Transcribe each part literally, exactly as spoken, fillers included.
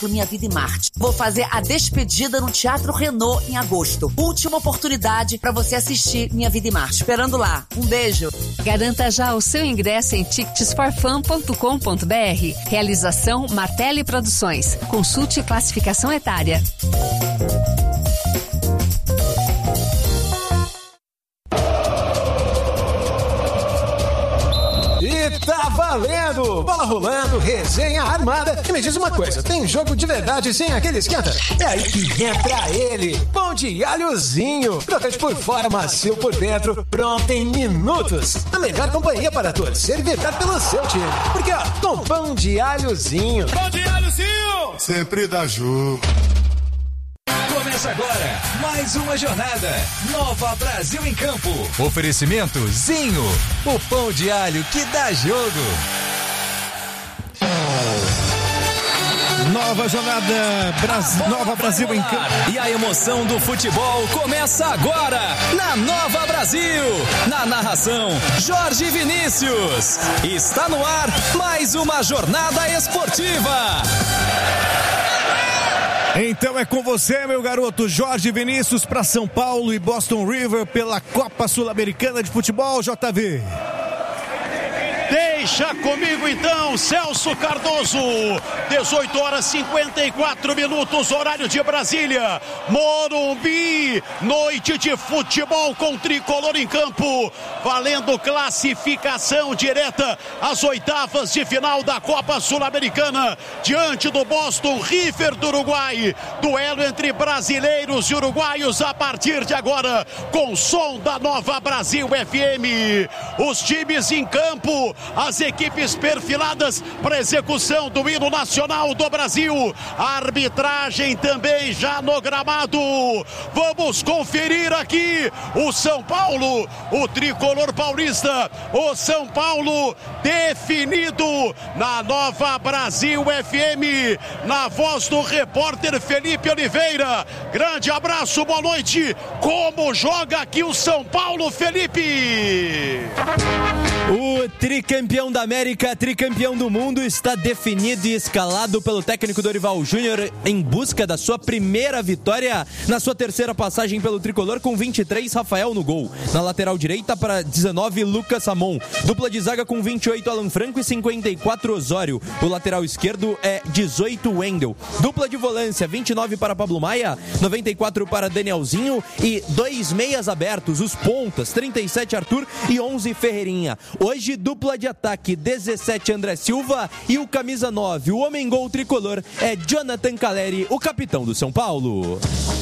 Minha Vida em Marte. Vou fazer a despedida no Teatro Renault em agosto. Última oportunidade para você assistir Minha Vida em Marte. Esperando lá. Um beijo. Garanta já o seu ingresso em tickets for fun ponto com ponto b r. Realização Martelli Produções. Consulte classificação etária. E tá valendo! Bola rolando, resenha armada. E me diz uma coisa, tem jogo de verdade sem aquele esquenta? É aí que entra ele, Pão de Alhozinho. Crocante por fora, macio por dentro, pronto em minutos. A melhor companhia para torcer e vibrar pelo seu time. Porque ó, com Pão de Alhozinho. Pão de Alhozinho! Sempre dá jogo. Começa agora mais uma jornada. Nova Brasil em Campo. Oferecimento Zinho, o pão de alho que dá jogo. Nova jornada, Brasil, Nova Brasil em Campo. E a emoção do futebol começa agora na Nova Brasil. Na narração, Jorge Vinícius. Está no ar mais uma jornada esportiva. Então é com você, meu garoto, Jorge Vinícius, para São Paulo e Boston River pela Copa Sul-Americana de Futebol, J V. Deixa comigo então, Celso Cardoso. dezoito horas e cinquenta e quatro minutos, horário de Brasília. Morumbi, noite de futebol com tricolor em campo. Valendo classificação direta às oitavas de final da Copa Sul-Americana. Diante do Boston River do Uruguai. Duelo entre brasileiros e uruguaios a partir de agora. Com som da Nova Brasil F M. Os times em campo. As equipes perfiladas para execução do hino nacional do Brasil. A arbitragem também já no gramado. Vamos conferir aqui o São Paulo, o tricolor paulista. O São Paulo definido na Nova Brasil F M, na voz do repórter Felipe Oliveira. Grande abraço, boa noite. Como joga aqui o São Paulo, Felipe? O tricampeão da América, tricampeão do mundo, está definido e escalado pelo técnico Dorival Júnior em busca da sua primeira vitória na sua terceira passagem pelo tricolor, com vinte e três, Rafael no gol. Na lateral direita, para dezenove, Lucas Samon. Dupla de zaga com vinte e oito, Alan Franco, e cinquenta e quatro, Osório. O lateral esquerdo é dezoito, Wendel. Dupla de volância, vinte e nove para Pablo Maia, noventa e quatro para Danielzinho e dois meias abertos, os pontas, trinta e sete, Arthur e onze, Ferreirinha. Hoje, dupla de ataque, dezessete, André Silva, e o camisa nove, o homem gol tricolor, é Jonathan Caleri, o capitão do São Paulo.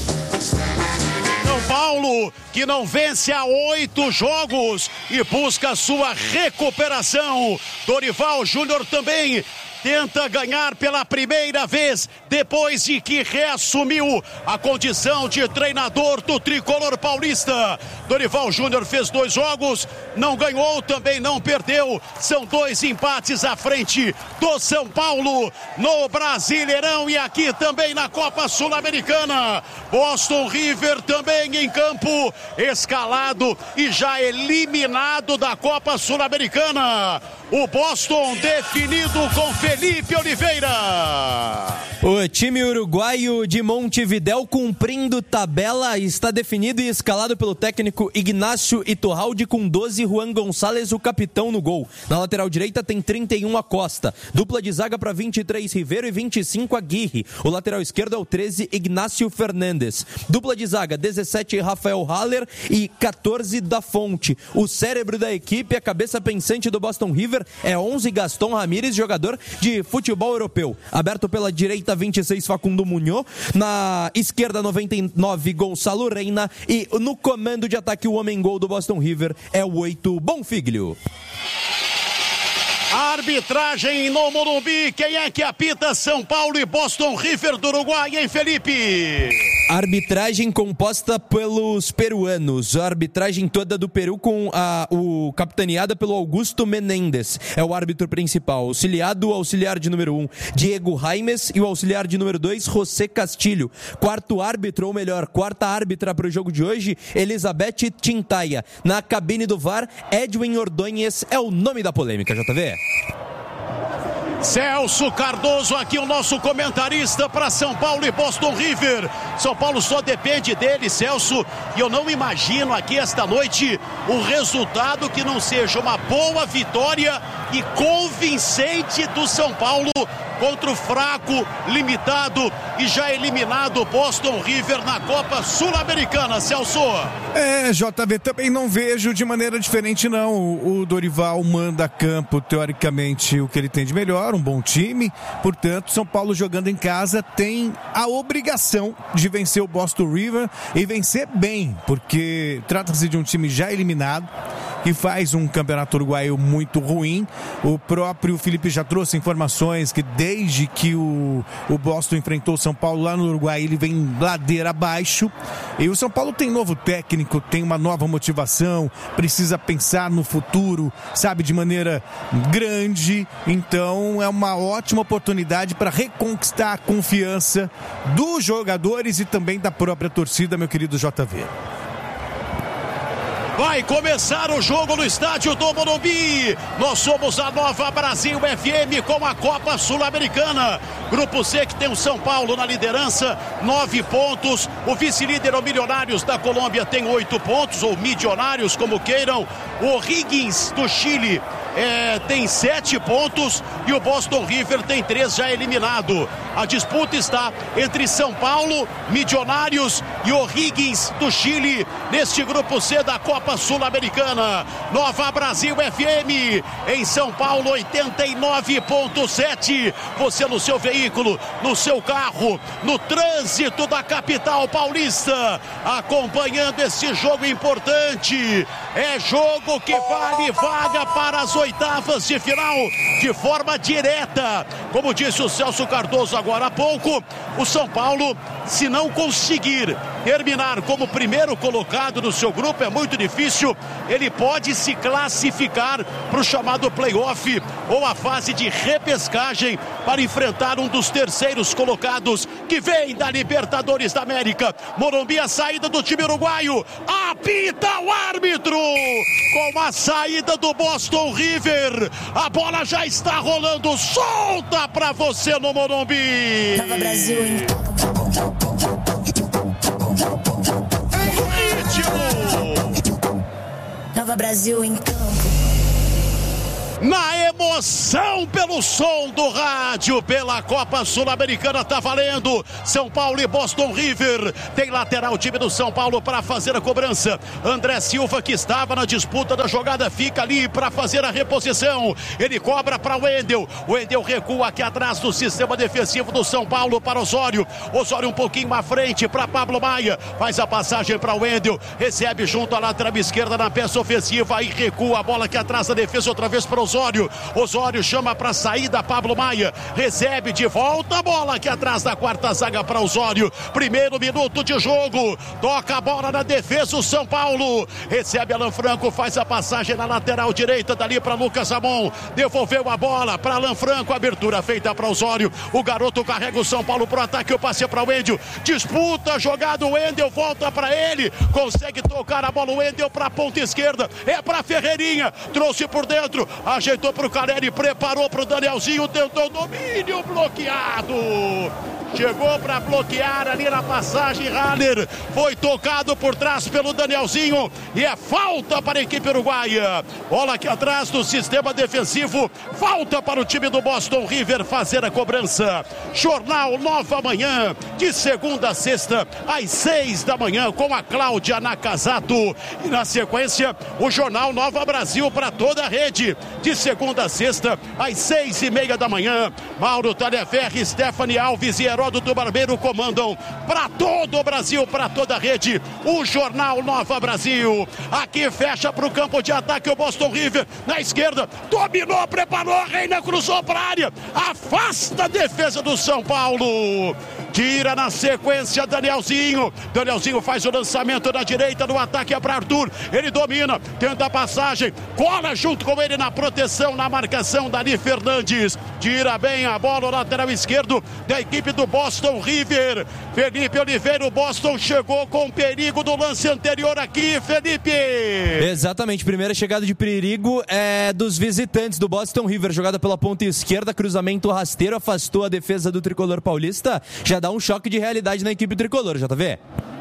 São Paulo, que não vence há oito jogos e busca sua recuperação. Dorival Júnior também tenta ganhar pela primeira vez depois de que reassumiu a condição de treinador do tricolor paulista. Dorival Júnior fez dois jogos, não ganhou, também não perdeu. São dois empates à frente do São Paulo no Brasileirão e aqui também na Copa Sul-Americana. Boston River também em campo, escalado e já eliminado da Copa Sul-Americana. O Boston definido com Felipe Oliveira. O time uruguaio de Montevidéu cumprindo tabela está definido e escalado pelo técnico Ignacio Iturralde com doze, Juan Gonçalves, o capitão no gol. Na lateral direita tem trinta e um, Acosta. Dupla de zaga para vinte e três, Ribeiro, e vinte e cinco, Aguirre. O lateral esquerdo é o treze, Ignacio Fernandes. Dupla de zaga, dezessete, Rafael Haller, e quatorze, da Fonte. O cérebro da equipe, a cabeça pensante do Boston River, é onze, Gaston Ramírez, jogador de futebol europeu. Aberto pela direita, vinte e seis, Facundo Munhoz. Na esquerda, noventa e nove, Gonçalo Reina. E no comando de ataque, o homem gol do Boston River é o oito, Bonfiglio. Arbitragem no Morumbi, quem é que apita? São Paulo e Boston River do Uruguai, hein, Felipe? Arbitragem composta pelos peruanos, a arbitragem toda do Peru com a o capitaneada pelo Augusto Menéndez, é o árbitro principal, auxiliado o auxiliar de número um, Diego Jaimes, e o auxiliar de número dois, José Castilho. Quarto árbitro, ou melhor, quarta árbitra para o jogo de hoje, Elizabeth Tintaia. Na cabine do V A R, Edwin Ordonez é o nome da polêmica, J V. Celso Cardoso aqui, o nosso comentarista para São Paulo e Boston River. São Paulo só depende dele, Celso, e eu não imagino aqui esta noite o resultado que não seja uma boa vitória e convincente do São Paulo contra o fraco, limitado e já eliminado Boston River na Copa Sul-Americana, Celso. É, J V, também não vejo de maneira diferente não. O Dorival manda a campo, teoricamente, o que ele tem de melhor, um bom time. Portanto, São Paulo jogando em casa tem a obrigação de vencer o Boston River e vencer bem, porque trata-se de um time já eliminado, que faz um campeonato uruguaio muito ruim. O próprio Felipe já trouxe informações que desde que o, o Boston enfrentou o São Paulo lá no Uruguai, ele vem ladeira abaixo. E o São Paulo tem novo técnico, tem uma nova motivação, precisa pensar no futuro, sabe, de maneira grande. Então é uma ótima oportunidade para reconquistar a confiança dos jogadores e também da própria torcida, meu querido J V. Vai começar o jogo no estádio do Morumbi. Nós somos a Nova Brasil F M com a Copa Sul-Americana. Grupo C, que tem o São Paulo na liderança, nove pontos. O vice-líder, o Milionários da Colômbia, tem oito pontos, ou Milionários, como queiram. O O'Higgins do Chile é, tem sete pontos e o Boston River tem três, já eliminado. A disputa está entre São Paulo, Milionários e O'Higgins do Chile neste grupo C da Copa Sul-Americana. Nova Brasil F M em São Paulo, oitenta e nove ponto sete. Você no seu veículo, no seu carro, no trânsito da capital paulista, acompanhando esse jogo importante. É jogo que vale vaga para as oitavas de final de forma direta. Como disse o Celso Cardoso agora há pouco, o São Paulo, se não conseguir terminar como primeiro colocado no seu grupo, é muito difícil, ele pode se classificar para o chamado playoff ou a fase de repescagem para enfrentar um dos terceiros colocados que vem da Libertadores da América. Morumbi, a saída do time uruguaio, apita o árbitro com a saída do Boston River. A bola já está rolando, solta para você no Morumbi. Nova Brasil, hein? Nova Brasil em campo. Na emoção pelo som do rádio, pela Copa Sul-Americana, tá valendo. São Paulo e Boston River. Tem lateral, o time do São Paulo para fazer a cobrança. André Silva, que estava na disputa da jogada, fica ali para fazer a reposição. Ele cobra para o Wendel. O Wendel recua aqui atrás do sistema defensivo do São Paulo para Osório. Osório um pouquinho à frente para Pablo Maia. Faz a passagem para o Wendel. Recebe junto à lateral esquerda na peça ofensiva. Aí recua a bola aqui atrás da defesa, outra vez para Osório. Osório chama para saída, Pablo Maia recebe de volta a bola aqui atrás da quarta zaga para Osório. Primeiro minuto de jogo, toca a bola na defesa o São Paulo, recebe Alan Franco, faz a passagem na lateral direita dali para Lucas Ramon, devolveu a bola para Alan Franco, abertura feita para Osório, o garoto carrega o São Paulo pro ataque, o passe para o Wendel, disputa a jogada, o Wendel volta para ele, consegue tocar a bola, o Wendel para a ponta esquerda, é para Ferreirinha, trouxe por dentro, ajeitou para o Caleri, preparou para o Danielzinho, tentou domínio, bloqueado. Chegou para bloquear ali na passagem, Haller foi tocado por trás pelo Danielzinho e é falta para a equipe uruguaia. Bola aqui atrás do sistema defensivo, falta para o time do Boston River fazer a cobrança. Jornal Nova Manhã, de segunda a sexta, às seis da manhã, com a Cláudia Nakazato. E na sequência, o Jornal Nova Brasil para toda a rede, de segunda a sexta, às seis e meia da manhã. Mauro Talhaferri, Stephanie Alves e Heródoto Barbeiro comandam para todo o Brasil, para toda a rede, o Jornal Nova Brasil. Aqui fecha para o campo de ataque o Boston River, na esquerda, dominou, preparou, Reina cruzou para a área, afasta a defesa do São Paulo, tira na sequência Danielzinho, Danielzinho faz o lançamento na direita, no ataque é para Arthur, ele domina, tenta a passagem, cola junto com ele na proteção, na marcação, Dani Fernandes, tira bem a bola, o lateral esquerdo da equipe do Boston River. Felipe Oliveira, o Boston chegou com perigo do lance anterior aqui, Felipe. Exatamente, primeira chegada de perigo é dos visitantes do Boston River, jogada pela ponta esquerda, cruzamento rasteiro, afastou a defesa do tricolor paulista, já dá um choque de realidade na equipe tricolor, J V.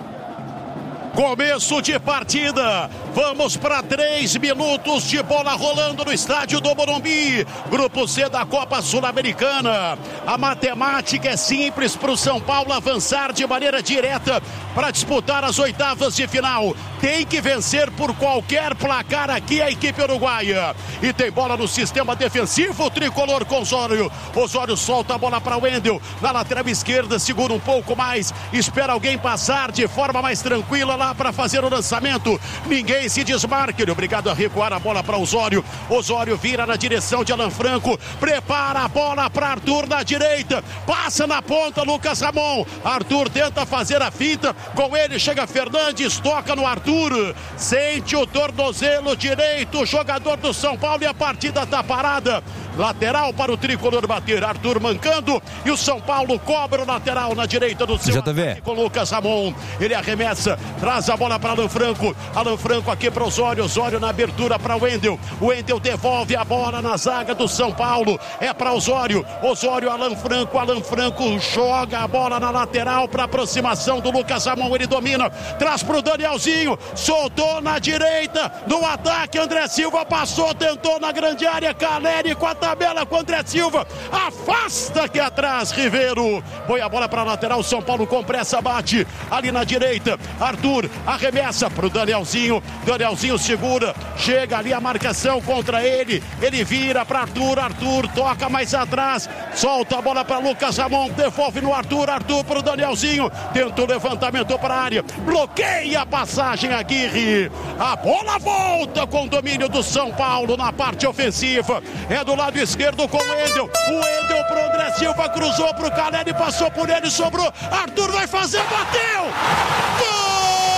Começo de partida, vamos para três minutos de bola rolando no estádio do Morumbi. Grupo C da Copa Sul-Americana. A matemática é simples para o São Paulo avançar de maneira direta para disputar as oitavas de final. Tem que vencer por qualquer placar aqui a equipe uruguaia. E tem bola no sistema defensivo, o tricolor com Osório. Osório solta a bola para o Wendel. Na lateral esquerda, segura um pouco mais, espera alguém passar de forma mais tranquila lá para fazer o lançamento. Ninguém se desmarca. Ele é obrigado a recuar a bola para Osório. Osório vira na direção de Alan Franco. Prepara a bola para Arthur na direita. Passa na ponta Lucas Ramon. Arthur tenta fazer a finta. Com ele chega Fernandes. Toca no Arthur. Sente o tornozelo direito. O jogador do São Paulo e a partida está parada. Lateral para o tricolor bater. Arthur mancando. E o São Paulo cobra o lateral na direita do seu ataque com Lucas Ramon. Ele arremessa. Traz a bola para Alan Franco. Alan Franco aqui para Osório. Osório na abertura para o Wendel. O Wendel devolve a bola na zaga do São Paulo. É para Osório. Osório, Alan Franco. Alan Franco joga a bola na lateral para aproximação do Lucas Ramon. Ele domina. Traz para o Danielzinho. Soltou na direita. No ataque, André Silva passou. Tentou na grande área. Caleri com a tabela com André Silva. Afasta aqui atrás, Ribeiro. Põe a bola para a lateral. São Paulo com pressa bate. Ali na direita. Arthur arremessa para o Danielzinho. Danielzinho segura. Chega ali a marcação contra ele. Ele vira para Arthur. Arthur toca mais atrás. Solta a bola para Lucas Ramon. Devolve no Arthur. Arthur para o Danielzinho. Tenta o levantamento para a área. Bloqueia a passagem Aguirre. A bola volta com o domínio do São Paulo na parte ofensiva. É do lado esquerdo com o Wendel. O Wendel para o André Silva. Cruzou para o Caleri. Passou por ele. Sobrou. Arthur vai fazer. Bateu. Gol!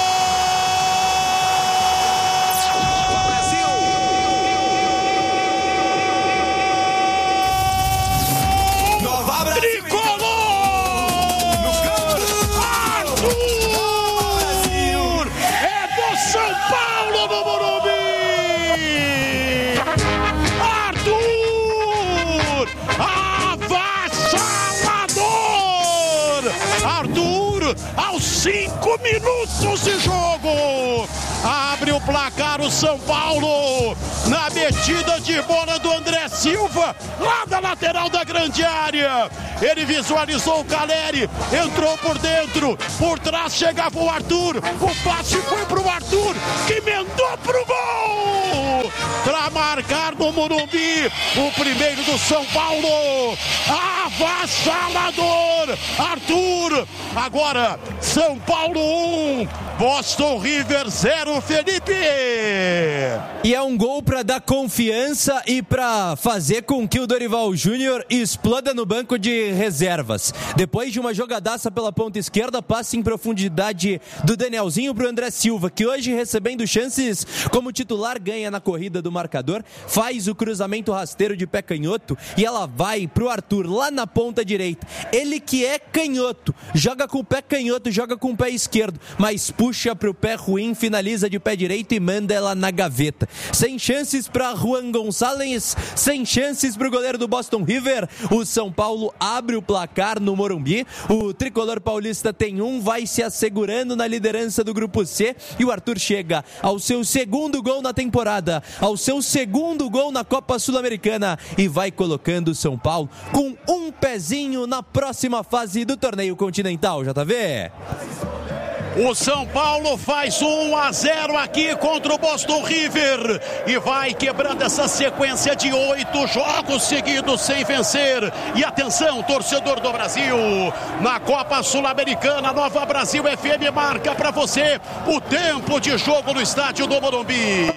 Aos cinco minutos de jogo, abre o placar o São Paulo, na metida de bola do André Silva, lá da lateral da grande área. Ele visualizou o Caleri, entrou por dentro, por trás chegava o Arthur, o passe foi pro Arthur, que emendou pro gol, para marcar no Morumbi, o primeiro do São Paulo, avassalador, Arthur. Agora, São Paulo um, Boston River zero, Felipe. E é um gol para dar confiança e para fazer com que o Dorival Júnior exploda no banco de reservas. Depois de uma jogadaça pela ponta esquerda, passe em profundidade do Danielzinho para o André Silva, que hoje, recebendo chances como titular, ganha na corrida do marcador, faz o cruzamento rasteiro de pé canhoto e ela vai para o Arthur lá na ponta direita. Ele que é canhoto, joga com o pé canhoto, joga com o pé esquerdo, mas puxa para o pé ruim, finaliza de pé direito e manda ela na gaveta. Sem chances para Juan Gonçalves, sem chances para o goleiro do Boston River. O São Paulo abre o placar no Morumbi. O tricolor paulista tem um, vai se assegurando na liderança do Grupo C e o Arthur chega ao seu segundo gol na temporada, ao seu segundo gol na Copa Sul-Americana e vai colocando o São Paulo com um pezinho na próxima fase do torneio continental, J V. O São Paulo faz um a zero aqui contra o Boston River e vai quebrando essa sequência de oito jogos seguidos sem vencer. E atenção, torcedor do Brasil, na Copa Sul-Americana, Nova Brasil F M marca para você o tempo de jogo no estádio do Morumbi.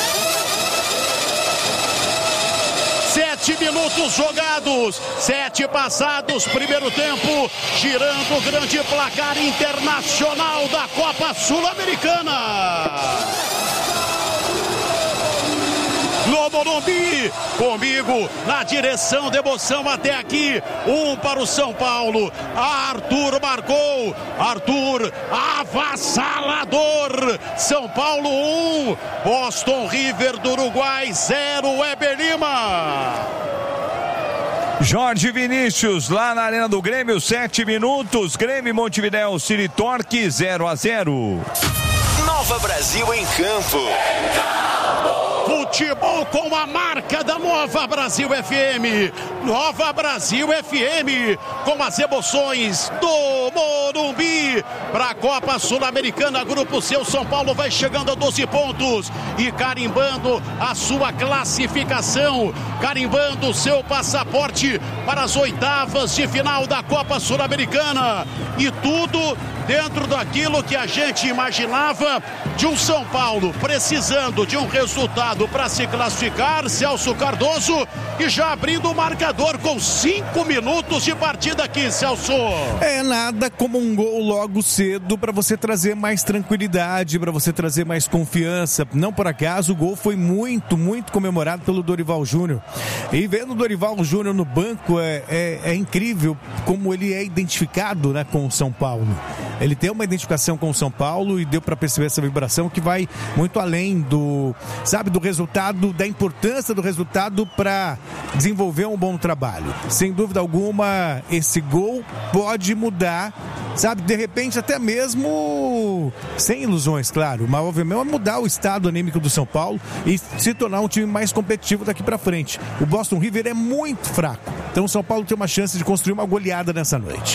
Sete minutos jogados, sete passados, primeiro tempo, girando o grande placar internacional da Copa Sul-Americana. no Morumbi. Comigo na direção de emoção até aqui. Um para o São Paulo. Arthur marcou. Arthur avassalador. São Paulo um. Boston River do Uruguai zero. Weber Lima. Jorge Vinícius, lá na Arena do Grêmio, sete minutos. Grêmio Montevidéu, City Torque, zero a zero. Nova Brasil em campo. Futebol com a marca da Nova Brasil F M. Nova Brasil F M, com as emoções do Morumbi. Para a Copa Sul-Americana, Grupo C, São Paulo vai chegando a doze pontos e carimbando a sua classificação, carimbando o seu passaporte para as oitavas de final da Copa Sul-Americana. E tudo dentro daquilo que a gente imaginava de um São Paulo precisando de um resultado para se classificar. Celso Cardoso, e já abrindo o marcador com cinco minutos de partida aqui, Celso. É nada como um gol logo cedo para você trazer mais tranquilidade, para você trazer mais confiança. Não por acaso, o gol foi muito, muito comemorado pelo Dorival Júnior. E vendo o Dorival Júnior no banco, é, é, é incrível como ele é identificado, né, com o São Paulo. Ele tem uma identificação com o São Paulo e deu para perceber essa vibração que vai muito além do, sabe, do resultado, da importância do resultado para desenvolver um bom trabalho. Sem dúvida alguma, esse gol pode mudar, sabe, de repente até mesmo sem ilusões, claro, mas obviamente vai mudar o estado anímico do São Paulo e se tornar um time mais competitivo daqui para frente. O Boston River é muito fraco, então o São Paulo tem uma chance de construir uma goleada nessa noite.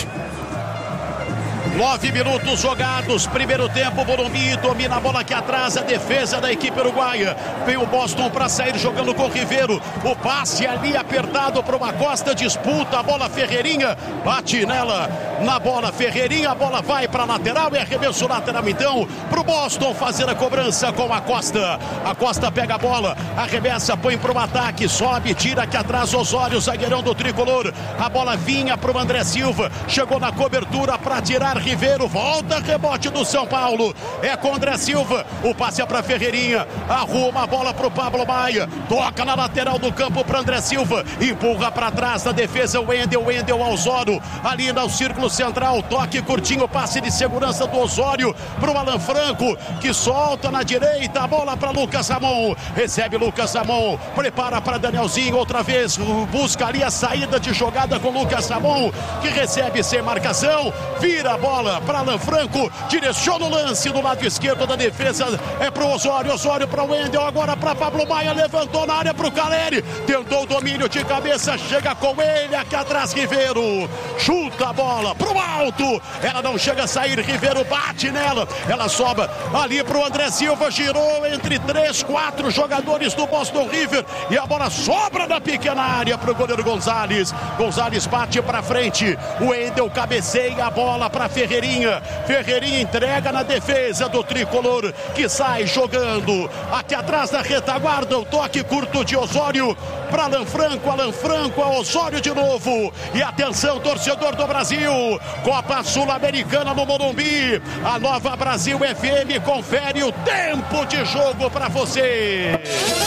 Nove minutos jogados, primeiro tempo, Morumbi domina a bola aqui atrás, a defesa da equipe uruguaia. Vem o Boston para sair jogando com o Ribeiro. O passe ali apertado para uma Costa, disputa a bola, Ferreirinha bate nela, na bola Ferreirinha, a bola vai para a lateral e arremesso lateral então para o Boston fazer a cobrança com a Costa. A Costa pega a bola, arremessa, põe para o ataque, sobe, tira aqui atrás Osório, zagueirão do tricolor. A bola vinha para o André Silva, chegou na cobertura para tirar Ribeiro, volta, rebote do São Paulo, é com André Silva, o passe é para Ferreirinha, arruma a bola para o Pablo Maia, toca na lateral do campo para André Silva, empurra para trás da defesa o Wendel, Wendel Osório, ali no círculo central, toque curtinho, passe de segurança do Osório para o Alan Franco, que solta na direita, a bola para Lucas Ramon, recebe Lucas Ramon, prepara para Danielzinho, outra vez, busca ali a saída de jogada com Lucas Ramon, que recebe sem marcação, vira a bola para Alan Franco, direciona o lance do lado esquerdo da defesa, é para o Osório, Osório para o Wendel, agora para Pablo Maia, levantou na área para o Caleri, tentou o domínio de cabeça, chega com ele, aqui atrás Ribeiro, chuta a bola para o alto, ela não chega a sair, Ribeiro bate nela, ela sobra ali para o André Silva, girou entre três, quatro jogadores do Boston River, e a bola sobra na pequena área para o goleiro Gonzalez, Gonzalez bate para frente, o Wendel cabeceia a bola para Ferreirinha, Ferreirinha entrega na defesa do tricolor, que sai jogando aqui atrás da retaguarda, o toque curto de Osório para Alan Franco, Alan Franco a Osório de novo, e atenção torcedor do Brasil, Copa Sul-Americana no Morumbi, a Nova Brasil F M confere o tempo de jogo para você.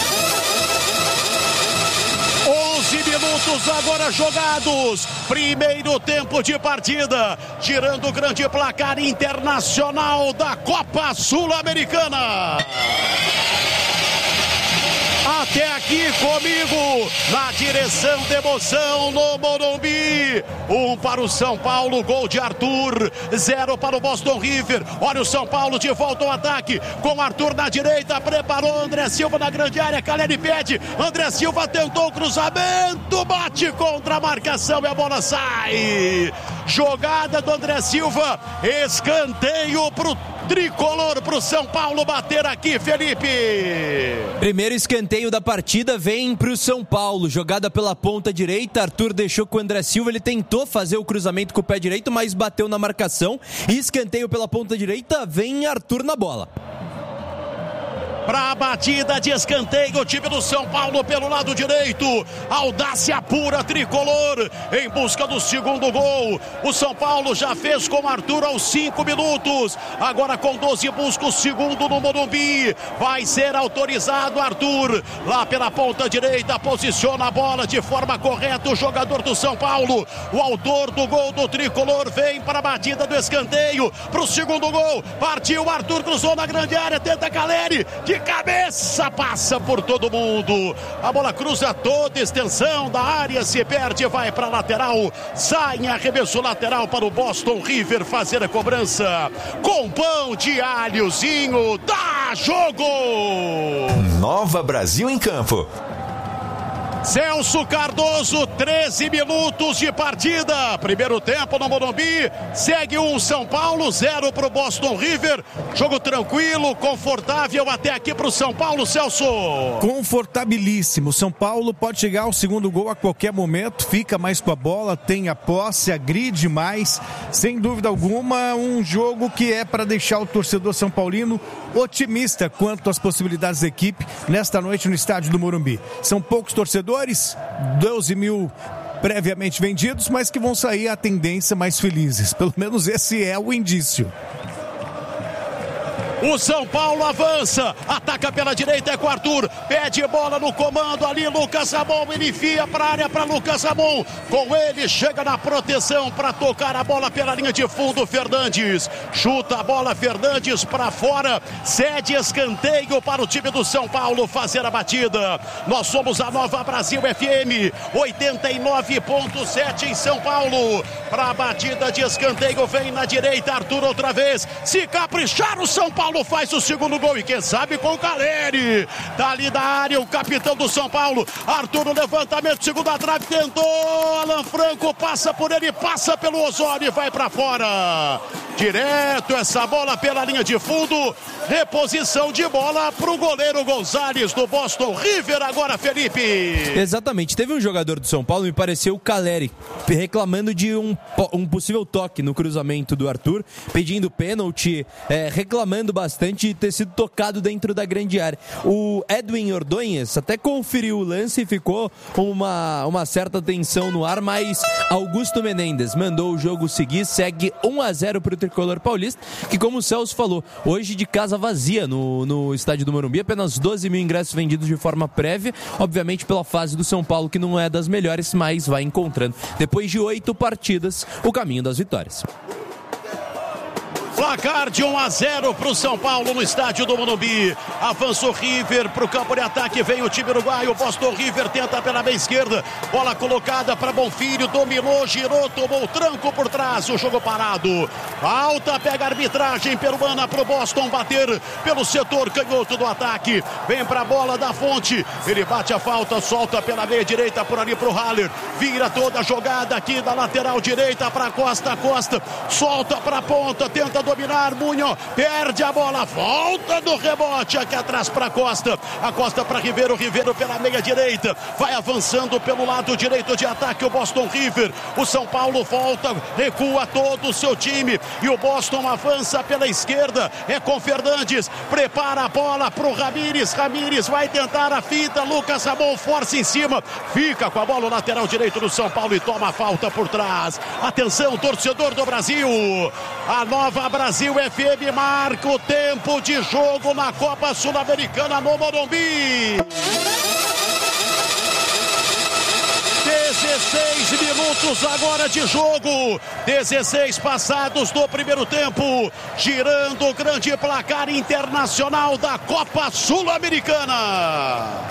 onze minutos agora jogados, primeiro tempo de partida, tirando o grande placar internacional da Copa Sul-Americana. Até aqui comigo, na direção de emoção no Morumbi. Um para o São Paulo, gol de Arthur. Zero para o Boston River. Olha o São Paulo de volta ao ataque. Com Arthur na direita, preparou André Silva na grande área. Caleri pede. André Silva tentou o cruzamento. Bate contra a marcação e a bola sai. Jogada do André Silva. Escanteio para o tricolor, para o São Paulo bater aqui, Felipe. Primeiro escanteio da partida vem para o São Paulo, jogada pela ponta direita, Arthur deixou com o André Silva, ele tentou fazer o cruzamento com o pé direito, mas bateu na marcação, e escanteio pela ponta direita, vem Arthur na bola. para a batida de escanteio. O time do São Paulo pelo lado direito. Audácia pura tricolor em busca do segundo gol. O São Paulo já fez com o Arthur aos cinco minutos. Agora com doze busca o segundo no Morumbi. Vai ser autorizado Arthur. Lá pela ponta direita, posiciona a bola de forma correta o jogador do São Paulo. O autor do gol do tricolor vem para a batida do escanteio. Para o segundo gol. Partiu Arthur, cruzou na grande área. Tenta Caleri. De cabeça passa por todo mundo. A bola cruza toda a extensão da área. Se perde, vai para a lateral. Sai em arremesso lateral para o Boston River fazer a cobrança. Com pão de alhozinho. Dá jogo! Nova Brasil em campo. Celso Cardoso, treze minutos de partida. Primeiro tempo no Morumbi. Segue um São Paulo, zero para o Boston River. Jogo tranquilo, confortável até aqui para o São Paulo, Celso. Confortabilíssimo. São Paulo pode chegar ao segundo gol a qualquer momento. Fica mais com a bola, tem a posse, agride mais. Sem dúvida alguma, um jogo que é para deixar o torcedor são paulino otimista quanto às possibilidades da equipe nesta noite no estádio do Morumbi. São poucos torcedores, doze mil previamente vendidos, mas que vão sair a tendência mais felizes. Pelo menos esse é o indício. O São Paulo avança, ataca pela direita, é com o Arthur, pede bola no comando ali, Lucas Ramon, ele enfia para a área para Lucas Ramon, com ele chega na proteção para tocar a bola pela linha de fundo, Fernandes, chuta a bola, Fernandes para fora, cede escanteio para o time do São Paulo fazer a batida. Nós somos a Nova Brasil F M, oitenta e nove ponto sete em São Paulo, para a batida de escanteio, vem na direita, Arthur outra vez, se caprichar o São Paulo faz o segundo gol e quem sabe com o Caleri. Tá ali da área o capitão do São Paulo. Arthur no levantamento, segunda trave, tentou. Alan Franco passa por ele, passa pelo Osório e vai pra fora. Direto essa bola pela linha de fundo. Reposição de bola pro goleiro Gonzalez do Boston River agora, Felipe. Exatamente. Teve um jogador do São Paulo, me pareceu o Caleri, reclamando de um, um possível toque no cruzamento do Arthur, pedindo pênalti, é, reclamando bastante de ter sido tocado dentro da grande área. O Edwin Ordonhas até conferiu o lance e ficou com uma, uma certa tensão no ar, mas Augusto Menendez mandou o jogo seguir, segue um a zero para o tricolor paulista, que como o Celso falou, hoje de casa vazia no, no estádio do Morumbi, apenas doze mil ingressos vendidos de forma prévia, obviamente pela fase do São Paulo, que não é das melhores, mas vai encontrando, depois de oito partidas, o caminho das vitórias. Placar de um a zero para o São Paulo no estádio do Morumbi. Avança o River para o campo de ataque. Vem o time uruguaio. Boston River tenta pela meia esquerda. Bola colocada para Bonfilho. Dominou, girou, tomou o tranco por trás. O jogo parado. Alta, pega a arbitragem peruana para o Boston bater pelo setor canhoto do ataque. Vem para a bola da Fonte. Ele bate a falta, solta pela meia direita por ali para o Haller. Vira toda a jogada aqui da lateral direita para Costa. Costa solta para a ponta, tenta dominar, Munho perde a bola, volta do rebote aqui atrás para Costa, a Costa para Ribeiro, Ribeiro pela meia direita, vai avançando pelo lado direito de ataque o Boston River, o São Paulo volta, recua todo o seu time e o Boston avança pela esquerda, é com Fernandes, prepara a bola para o Ramires, Ramires vai tentar a fita, Lucas Ramon força em cima, fica com a bola o lateral direito do São Paulo e toma a falta por trás. Atenção, torcedor do Brasil, a Nova Brasil F M marca o tempo de jogo na Copa Sul-Americana no Morumbi. dezesseis minutos agora de jogo, dezesseis passados do primeiro tempo, girando o grande placar internacional da Copa Sul-Americana.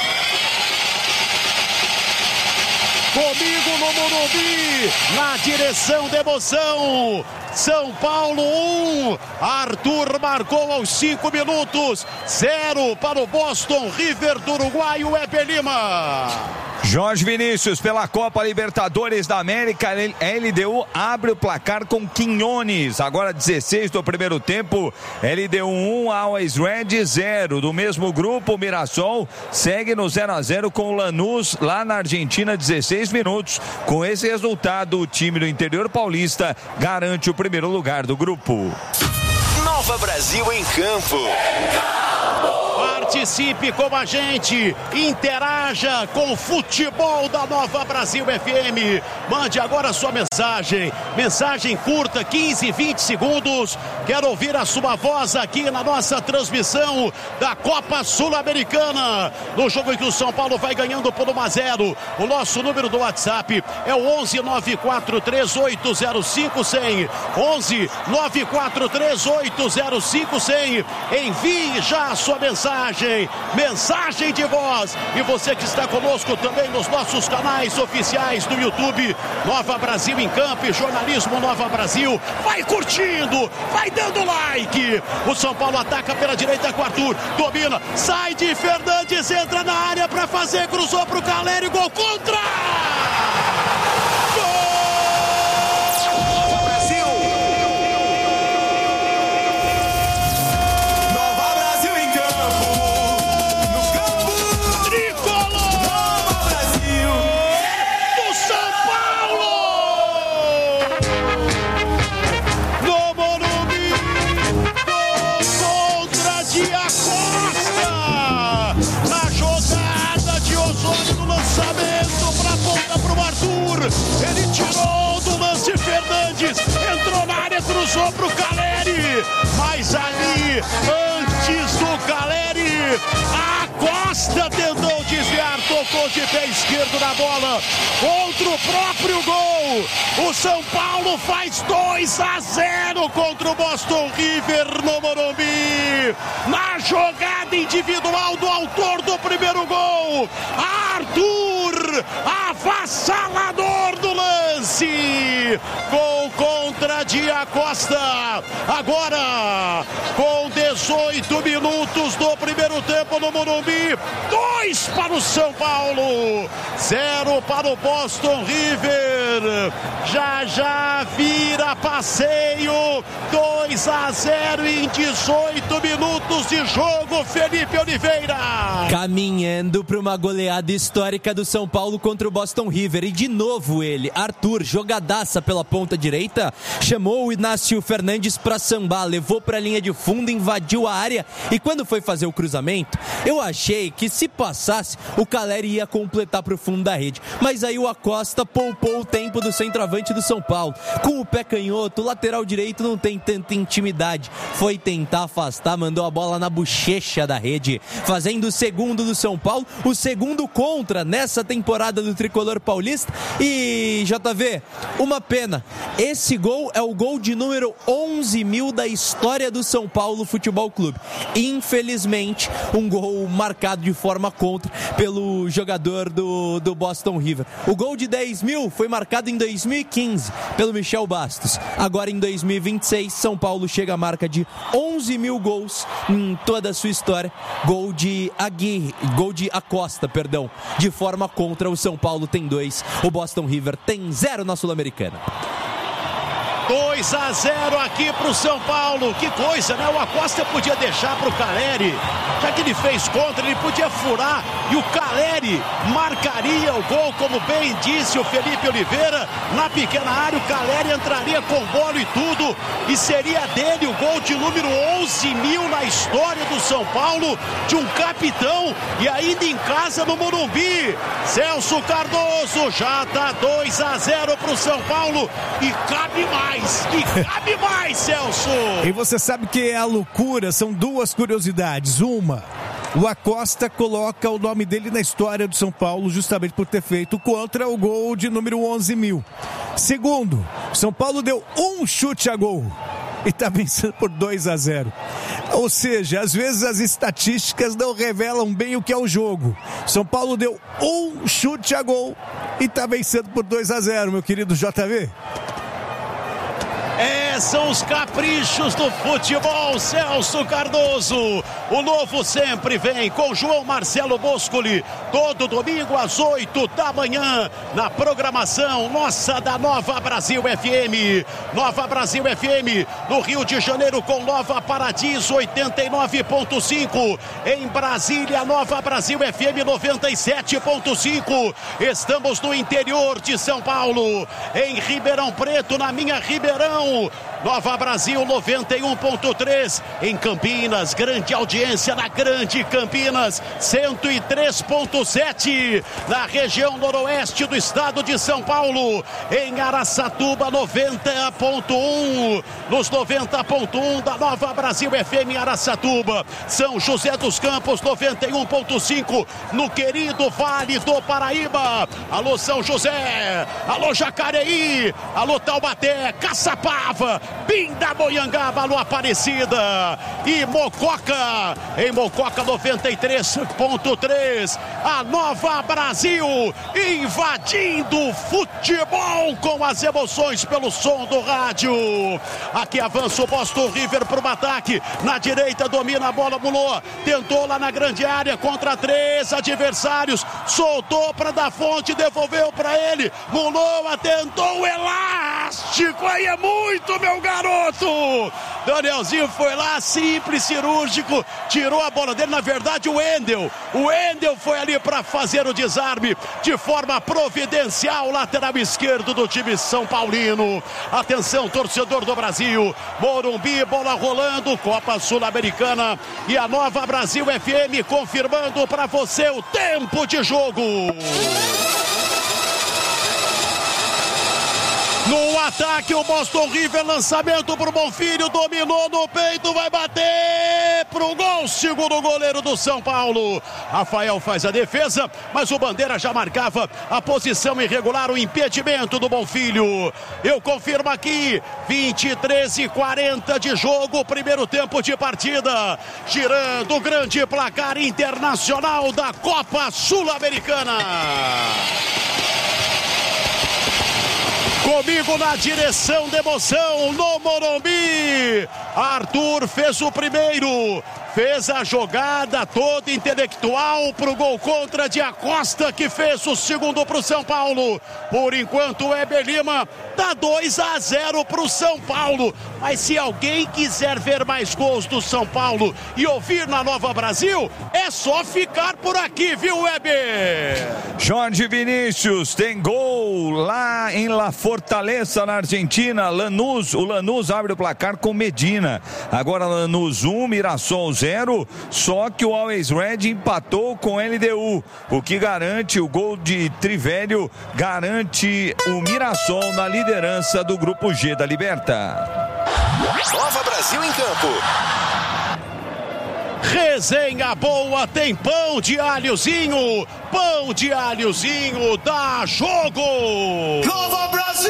Comigo no Morumbi, na direção da emoção, São Paulo um, Arthur marcou aos cinco minutos, zero para o Boston River do Uruguai, o Eber Lima. Jorge Vinícius pela Copa Libertadores da América, L D U abre o placar com Quinones, agora dezesseis do primeiro tempo, L D U um, Always Red zero, do mesmo grupo, Mirassol segue no zero a zero com o Lanús lá na Argentina, dezesseis minutos, com esse resultado o time do interior paulista garante o primeiro lugar do grupo. Nova Brasil em Campo. Participe com a gente, interaja com o futebol da Nova Brasil F M. Mande agora a sua mensagem. Mensagem curta, quinze, vinte segundos. Quero ouvir a sua voz aqui na nossa transmissão da Copa Sul-Americana. No jogo em que o São Paulo vai ganhando por um a zero. O nosso número do WhatsApp é o onze nove quatro três oito zero cinco zero zero. onze nove quatro três oito zero cinco zero zero. Envie já a sua mensagem. Mensagem de voz. E você que está conosco também nos nossos canais oficiais do YouTube, Nova Brasil em Campo, Jornalismo Nova Brasil. Vai curtindo, vai dando like. O São Paulo ataca pela direita com Arthur, domina, sai de Fernandes, entra na área para fazer, cruzou para o Caleri, gol contra! Ele tirou do lance Fernandes, entrou na área, cruzou pro Caleri, mas ali, antes do Caleri, a Costa tentou desviar, tocou de pé esquerdo na bola, contra o próprio gol. O São Paulo faz dois a zero contra o Boston River no Morumbi. Na jogada individual do autor do primeiro gol, Arthur, avassalador do lance. Gol contra Dia Costa. Agora, com dezoito minutos do primeiro tempo no Morumbi, dois para o São Paulo, zero para o Boston River. Já já vira passeio, dois a zero em dezoito minutos de jogo. Felipe Oliveira. Caminhando para uma goleada histórica do São Paulo contra o Boston River. E de novo ele, Arthur, jogadaça pela ponta direita, chamou o Inácio Fernandes para sambar, levou para a linha de fundo, invadiu a área e quando foi fazer o cruzamento, eu achei que se passasse, o Caleri ia completar para o fundo da rede. Mas aí o Acosta poupou o tempo do centroavante do São Paulo. Com o pé canhoto, o lateral direito não tem tanta intimidade. Foi tentar afastar, mandou a bola na bochecha da rede, fazendo o segundo do São Paulo, o segundo contra nessa temporada do Tricolor Paulista. E J V, uma pena, esse gol é o gol de número onze mil da história do São Paulo Futebol Clube. Infelizmente, um gol marcado de forma contra pelo jogador do, do Boston River. O gol de dez mil foi marcado em dois mil e quinze pelo Michel Bastos. Agora em dois mil e vinte e seis, São Paulo chega à marca de onze mil gols em toda a sua história. Gol de Aguirre, gol de Acosta, perdão, de forma contra. O São Paulo tem dois, o Boston River tem zero na Sul-Americana. dois a zero aqui pro São Paulo. Que coisa, né? O Acosta podia deixar pro Caleri. Já que ele fez contra, ele podia furar e o Caleri marcaria o gol, como bem disse o Felipe Oliveira. Na pequena área, o Caleri entraria com bola e tudo. E seria dele o gol de número onze mil na história do São Paulo, de um capitão, e ainda em casa no Morumbi. Celso Cardoso, já tá dois a zero pro São Paulo. E cabe mais. E cabe mais, Celso! E você sabe que é a loucura, são duas curiosidades. Uma, o Acosta coloca o nome dele na história do São Paulo justamente por ter feito contra o gol de número onze mil. Segundo, São Paulo deu um chute a gol e está vencendo por dois a zero. Ou seja, às vezes as estatísticas não revelam bem o que é o jogo. São Paulo deu um chute a gol e está vencendo por dois a zero, meu querido J V. É, são os caprichos do futebol, Celso Cardoso. O novo sempre vem com João Marcelo Boscoli, todo domingo às oito da manhã, na programação nossa da Nova Brasil F M. Nova Brasil F M, no Rio de Janeiro com Nova Paradiso oitenta e nove ponto cinco. Em Brasília, Nova Brasil F M noventa e sete ponto cinco. Estamos no interior de São Paulo, em Ribeirão Preto, na minha Ribeirão. Nova Brasil noventa e um ponto três. Em Campinas, grande audiência na Grande Campinas, cento e três ponto sete. Na região noroeste do estado de São Paulo, em Araçatuba, noventa ponto um. Nos noventa ponto um da Nova Brasil F M em Araçatuba. São José dos Campos, noventa e um ponto cinco. No querido Vale do Paraíba. Alô São José, alô Jacareí, alô Taubaté, Caçapava, Pindamonhangaba, alô Aparecida e Mococa. Em Mococa, noventa e três ponto três. A Nova Brasil invadindo o futebol com as emoções pelo som do rádio. Aqui avança o Boston River para o ataque. Na direita domina a bola, Mulô. Tentou lá na grande área contra três adversários. Soltou para da Fonte, devolveu para ele. Mulô atentou o elástico. Aí é muito, meu garoto. Danielzinho foi lá, simples, cirúrgico, tirou a bola dele. Na verdade, o Wendel. O Wendel foi ali para fazer o desarme de forma providencial. Lateral esquerdo do time São Paulino. Atenção, torcedor do Brasil. Morumbi, bola rolando, Copa Sul-Americana. E a Nova Brasil F M confirmando para você o tempo de jogo. No ataque, o Boston River, lançamento pro Bonfilho, dominou no peito, vai bater pro gol, segundo goleiro do São Paulo. Rafael faz a defesa, mas o Bandeira já marcava a posição irregular, o impedimento do Bonfilho. Eu confirmo aqui, vinte e três e quarenta de jogo, primeiro tempo de partida, girando o grande placar internacional da Copa Sul-Americana. Comigo na direção de emoção, no Morumbi, Arthur fez o primeiro, fez a jogada toda intelectual para o gol contra de Acosta, que fez o segundo para o São Paulo. Por enquanto, o Heber Lima dá dois a zero para o São Paulo. Mas se alguém quiser ver mais gols do São Paulo e ouvir na Nova Brasil, é só ficar por aqui, viu, Weber? Jorge Vinícius tem gol lá em La Fortaleza, na Argentina. Lanús, o Lanús abre o placar com Medina. Agora Lanús um, Mirassol zero. Só que o Always Red empatou com L D U. O que garante o gol de Trivelio, garante o Mirassol na liderança do Grupo G da Liberta. Nova Brasil em campo. Resenha boa, tem pão de alhozinho. Pão de alhozinho dá jogo. Nova Brasil!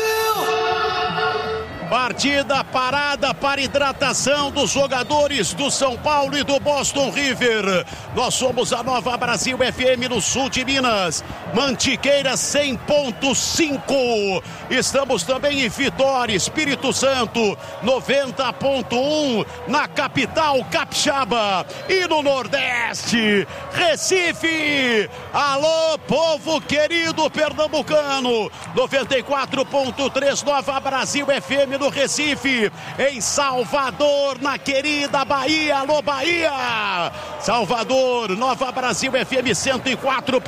Partida parada para hidratação dos jogadores do São Paulo e do Boston River. Nós somos a Nova Brasil F M no sul de Minas. Mantiqueira cem ponto cinco. Estamos também em Vitória, Espírito Santo, noventa ponto um. Na capital capixaba. E no Nordeste, Recife. Alô, povo querido pernambucano. noventa e quatro ponto três Nova Brasil F M no Recife, em Salvador, na querida Bahia. Alô, Bahia! Salvador, Nova Brasil F M cento e quatro.